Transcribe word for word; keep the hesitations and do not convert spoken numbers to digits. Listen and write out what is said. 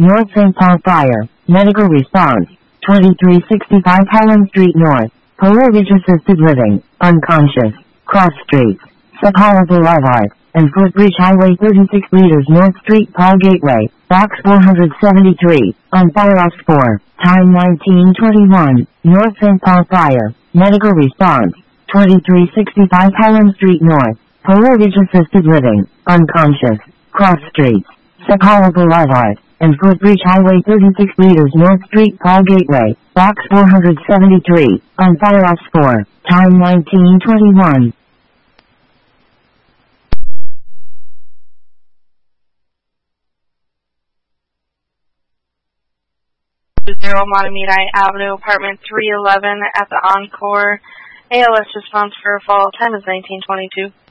North Saint Paul Fire. Medical response. twenty-three sixty-five Helen Street North. Polovich Assisted Living. Unconscious. Cross Streets. Sapala Boulevard. And Footbridge Highway thirty-six Leaders North Street Paul Gateway. Box four seventy-three. On fire off four. Time nineteen twenty-one. North Saint Paul Fire. Medical response. twenty-three sixty-five Helen Street North. Polovich Assisted Living. Unconscious. Cross Streets. Sapala Boulevard. And Footbridge Highway thirty-six Leaders North Street Paul Gateway. Box four seventy-three. On fire off four. Time nineteen twenty-one. Zero Montemirai Avenue, apartment three eleven at the Encore. A L S response for fall. Time is nineteen twenty-two.